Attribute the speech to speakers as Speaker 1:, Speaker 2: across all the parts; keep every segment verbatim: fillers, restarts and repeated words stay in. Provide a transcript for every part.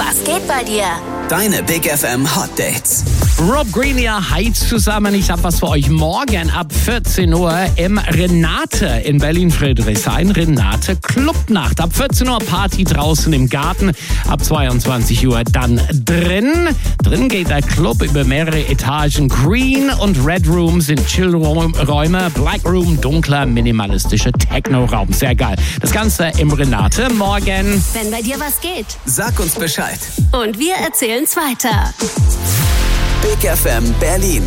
Speaker 1: Was geht bei dir?
Speaker 2: Deine Big F M Hot Dates.
Speaker 3: Rob Greener, hi zusammen. Ich hab was für euch morgen ab vierzehn Uhr im Renate in Berlin-Friedrichshain. Renate Clubnacht. Ab vierzehn Uhr Party draußen im Garten. Ab zweiundzwanzig Uhr dann drin. Drin geht der Club über mehrere Etagen. Green und Red Room sind Chillräume. Black Room dunkler, minimalistischer Techno-Raum. Sehr geil. Das Ganze im Renate morgen.
Speaker 1: Wenn bei dir was geht.
Speaker 2: Sag uns Bescheid.
Speaker 1: Und wir erzählen's weiter.
Speaker 2: Big F M Berlin.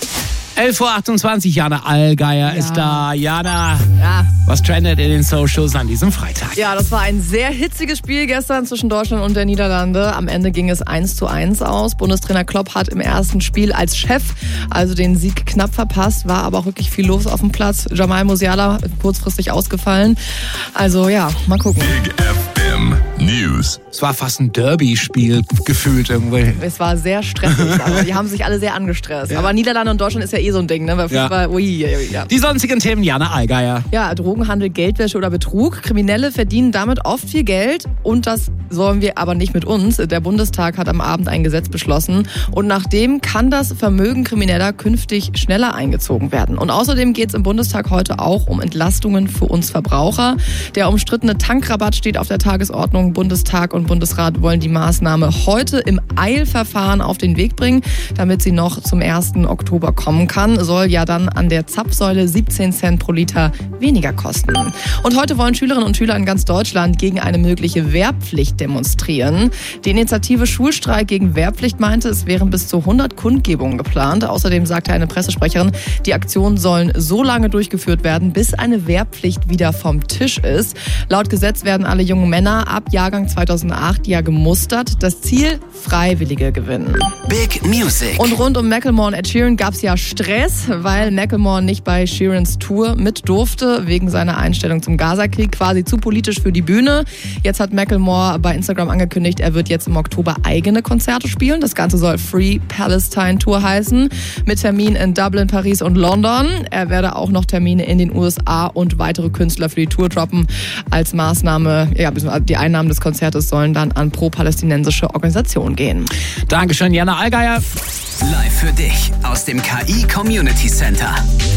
Speaker 3: elf Uhr achtundzwanzig, Jana Allgeier
Speaker 4: Ja.
Speaker 3: ist da. Jana,
Speaker 4: Ja.
Speaker 3: was trendet in den Socials an diesem Freitag?
Speaker 4: Ja, das war ein sehr hitziges Spiel gestern zwischen Deutschland und der Niederlande. Am Ende ging es eins zu eins aus. Bundestrainer Klopp hat im ersten Spiel als Chef also den Sieg knapp verpasst, war aber auch wirklich viel los auf dem Platz. Jamal Musiala kurzfristig ausgefallen. Also ja, mal gucken.
Speaker 5: Big F M News.
Speaker 3: Es war fast ein Derby-Spiel gefühlt irgendwie.
Speaker 4: Es war sehr stressig, aber die haben sich alle sehr angestresst. Aber Niederlande und Deutschland ist ja eh so ein Ding, ne? Weil Fußball, ui, ui, ja.
Speaker 3: Die sonstigen Themen, Jana Allgeier.
Speaker 4: Ja, Drogenhandel, Geldwäsche oder Betrug. Kriminelle verdienen damit oft viel Geld und das sollen wir aber nicht mit uns. Der Bundestag hat am Abend ein Gesetz beschlossen und nach dem kann das Vermögen Krimineller künftig schneller eingezogen werden. Und außerdem geht es im Bundestag heute auch um Entlastungen für uns Verbraucher. Der umstrittene Tankrabatt steht auf der Tagesordnung. Bundestag und Bundesrat wollen die Maßnahme heute im Eilverfahren auf den Weg bringen, damit sie noch zum ersten Oktober kommen kann. Soll ja dann an der Zapfsäule siebzehn Cent pro Liter weniger kosten. Und heute wollen Schülerinnen und Schüler in ganz Deutschland gegen eine mögliche Wehrpflicht demonstrieren. Die Initiative Schulstreik gegen Wehrpflicht meinte, es wären bis zu hundert Kundgebungen geplant. Außerdem sagte eine Pressesprecherin, die Aktionen sollen so lange durchgeführt werden, bis eine Wehrpflicht wieder vom Tisch ist. Laut Gesetz werden alle jungen Männer ab Jahrgang zweitausendacht ja gemustert. Das Ziel, Freiwillige gewinnen.
Speaker 2: Big Music.
Speaker 4: Und rund um Macklemore und Ed Sheeran gab es ja Stress, weil Macklemore nicht bei Sheerans Tour mit durfte, wegen seiner Einstellung zum Gaza-Krieg, quasi zu politisch für die Bühne. Jetzt hat Macklemore bei Instagram angekündigt, er wird jetzt im Oktober eigene Konzerte spielen. Das Ganze soll Free Palestine Tour heißen, mit Terminen in Dublin, Paris und London. Er werde auch noch Termine in den U S A und weitere Künstler für die Tour droppen. Als Maßnahme, ja, die Einnahmen des Konzertes sollen dann an pro-palästinensische Organisationen gehen.
Speaker 3: Dankeschön, Jana Allgeier.
Speaker 2: Live für dich aus dem K I Community Center.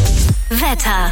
Speaker 1: Wetter.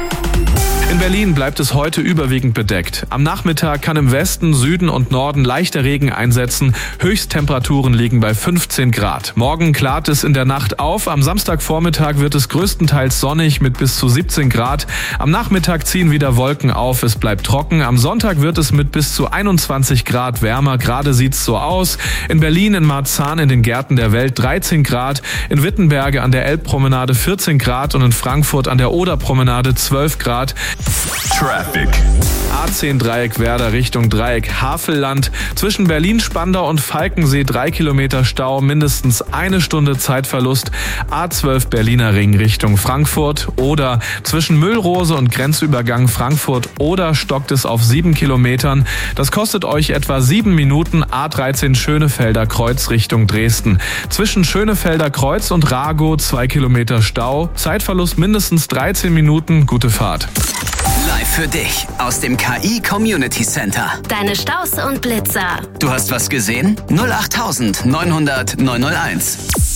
Speaker 5: In Berlin bleibt es heute überwiegend bedeckt. Am Nachmittag kann im Westen, Süden und Norden leichter Regen einsetzen. Höchsttemperaturen liegen bei fünfzehn Grad. Morgen klart es in der Nacht auf. Am Samstagvormittag wird es größtenteils sonnig mit bis zu siebzehn Grad. Am Nachmittag ziehen wieder Wolken auf. Es bleibt trocken. Am Sonntag wird es mit bis zu einundzwanzig Grad wärmer. Gerade sieht's so aus. In Berlin, in Marzahn, in den Gärten der Welt dreizehn Grad. In Wittenberge an der Elbpromenade vierzehn Grad und in Frankfurt an der Oderpromenade zwölf Grad. Traffic.
Speaker 3: A zehn Dreieck Werder Richtung Dreieck Havelland. Zwischen Berlin-Spandau und Falkensee drei Kilometer Stau, mindestens eine Stunde Zeitverlust. A zwölf Berliner Ring Richtung Frankfurt. Oder zwischen Müllrose und Grenzübergang Frankfurt oder stockt es auf sieben Kilometern. Das kostet euch etwa sieben Minuten. A dreizehn Schönefelder Kreuz Richtung Dresden. Zwischen Schönefelder Kreuz und Ragow zwei Kilometer Stau. Zeitverlust mindestens dreizehn Minuten. Gute Fahrt.
Speaker 2: Live für dich aus dem K I Community Center.
Speaker 1: Deine Staus und Blitzer.
Speaker 2: Du hast was gesehen? null acht neun null null neun null eins.